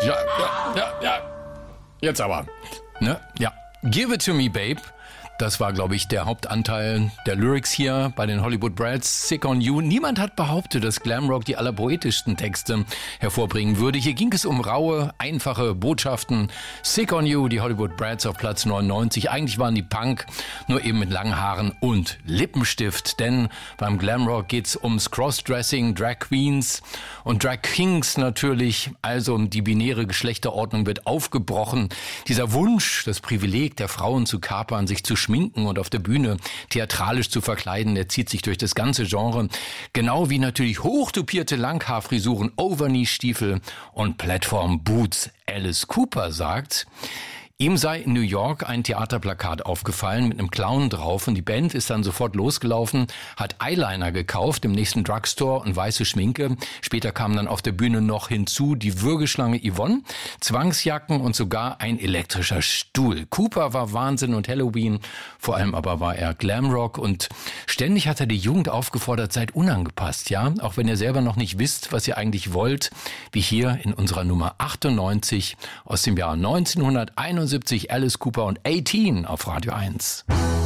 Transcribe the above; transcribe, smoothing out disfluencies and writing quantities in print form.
Ja. Jetzt aber. Ne? Ja. Give it to me, babe. Das war, glaube ich, der Hauptanteil der Lyrics hier bei den Hollywood Brats. Sick on You. Niemand hat behauptet, dass Glamrock die allerpoetischsten Texte hervorbringen würde. Hier ging es um raue, einfache Botschaften. Sick on You, die Hollywood Brats auf Platz 99. Eigentlich waren die Punk, nur eben mit langen Haaren und Lippenstift. Denn beim Glamrock geht's ums Crossdressing, Drag Queens und Drag Kings natürlich. Also die binäre Geschlechterordnung wird aufgebrochen. Dieser Wunsch, das Privileg der Frauen zu kapern, sich zu schminken und auf der Bühne theatralisch zu verkleiden, der zieht sich durch das ganze Genre. Genau wie natürlich hochtopierte Langhaarfrisuren, Overknee-Stiefel und Platform-Boots. Alice Cooper sagt, ihm sei in New York ein Theaterplakat aufgefallen mit einem Clown drauf und die Band ist dann sofort losgelaufen, hat Eyeliner gekauft im nächsten Drugstore und weiße Schminke. Später kam dann auf der Bühne noch hinzu die Würgeschlange Yvonne, Zwangsjacken und sogar ein elektrischer Stuhl. Cooper war Wahnsinn und Halloween, vor allem aber war er Glamrock und ständig hat er die Jugend aufgefordert, seid unangepasst, ja, auch wenn ihr selber noch nicht wisst, was ihr eigentlich wollt, wie hier in unserer Nummer 98 aus dem Jahr 1971. Alice Cooper und 18 auf Radio 1.